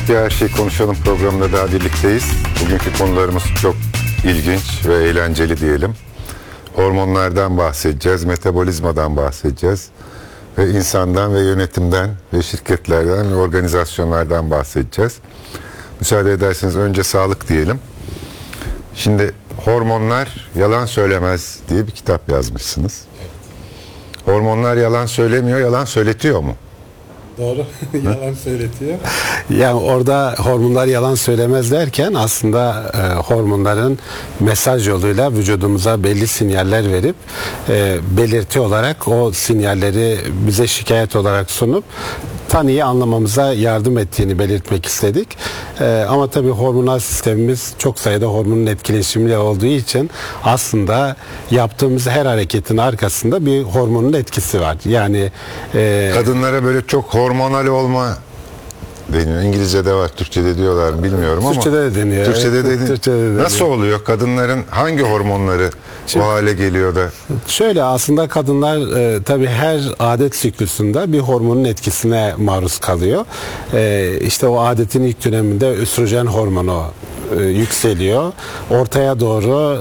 Eski Her Şeyi Konuşalım programında daha birlikteyiz. Bugünkü konularımız çok ilginç ve eğlenceli diyelim. Hormonlardan bahsedeceğiz, metabolizmadan bahsedeceğiz. Ve insandan ve yönetimden ve şirketlerden ve organizasyonlardan bahsedeceğiz. Müsaade ederseniz önce sağlık diyelim. Şimdi Hormonlar Yalan Söylemez diye bir kitap yazmışsınız. Hormonlar yalan söylemiyor, yalan söyletiyor mu? Doğru. Yalan söyletiyor. Yani orada hormonlar yalan söylemez derken aslında hormonların mesaj yoluyla vücudumuza belli sinyaller verip belirti olarak o sinyalleri bize şikayet olarak sunup tanıyı anlamamıza yardım ettiğini belirtmek istedik. Ama tabii hormonal sistemimiz çok sayıda hormonun etkileşimiyle olduğu için aslında yaptığımız her hareketin arkasında bir hormonun etkisi var. Yani kadınlara böyle çok hormonal olma deniyor. İngilizce'de var, Türkçe'de diyorlar mı bilmiyorum ama. Türkçe'de de deniyor. Türkçe'de evet, de Türkçe'de de nasıl deniyor. oluyor? Kadınların hangi hormonları bu hale geliyor da? Şöyle aslında kadınlar tabii her adet siklusunda bir hormonun etkisine maruz kalıyor. İşte o adetin ilk döneminde östrojen hormonu yükseliyor. Ortaya doğru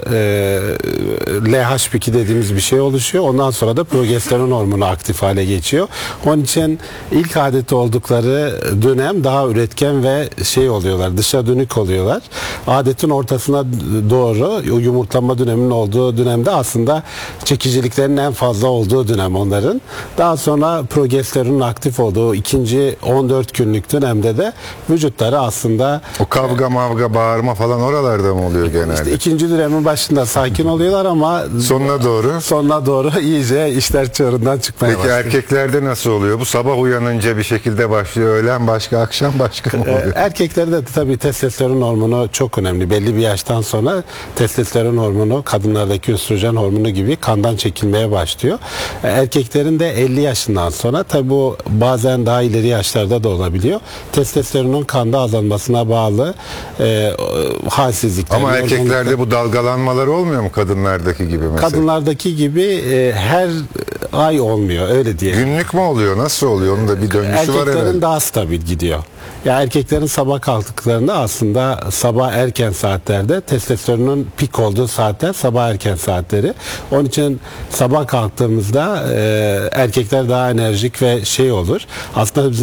LH2 dediğimiz bir şey oluşuyor. Ondan sonra da progesteron hormonu aktif hale geçiyor. Onun için ilk adeti oldukları dönem daha üretken ve oluyorlar. Dışa dönük oluyorlar. Adetin ortasına doğru yumurtlama döneminin olduğu dönemde aslında çekiciliklerin en fazla olduğu dönem onların. Daha sonra progesteronun aktif olduğu ikinci 14 günlük dönemde de vücutları aslında O kavga mavga bağırma falan oralarda mı oluyor genelde? İşte ikinci dönemin başında sakin oluyorlar ama sonuna doğru iyice işler çığırından çıkmaya Peki başlıyor. erkeklerde nasıl oluyor? Bu sabah uyanınca bir şekilde başlıyor. Öğlen başka, akşam başka mı oluyor? Erkeklerde de tabii testosteron hormonu çok önemli. Belli bir yaştan sonra testosteron hormonu kadınlardaki östrojen hormonu gibi kandan çekilmeye başlıyor. Erkeklerin de 50 yaşından sonra tabii bu bazen daha ileri yaşlarda da olabiliyor. Testosteronun kanda azalmasına bağlı halsizlikler. Ama erkeklerde bu dalgalanmalar olmuyor mu kadınlardaki gibi mesela? Kadınlardaki gibi her ay olmuyor öyle diyelim. Günlük mü oluyor? Nasıl oluyor? Onun da bir döngüsü var herhalde. Erkeklerin daha stabil gidiyor. Ya erkeklerin sabah kalktıklarında aslında sabah erken saatlerde testosteronun pik olduğu saatler sabah erken saatleri. Onun için sabah kalktığımızda erkekler daha enerjik ve olur. Aslında